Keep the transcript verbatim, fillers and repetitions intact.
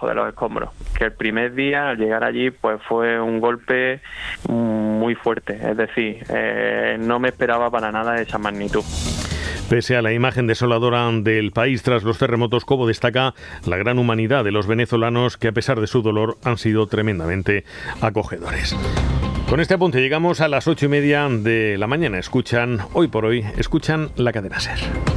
debajo de los escombros. Que el primer día, al llegar allí, pues fue un golpe muy fuerte, es decir, eh, no me esperaba para nada esa magnitud. Pese a la imagen desoladora del país tras los terremotos, Cobo destaca la gran humanidad de los venezolanos que, a pesar de su dolor, han sido tremendamente acogedores. Con este apunte llegamos a las ocho y media de la mañana. Escuchan, hoy por hoy, escuchan la cadena SER.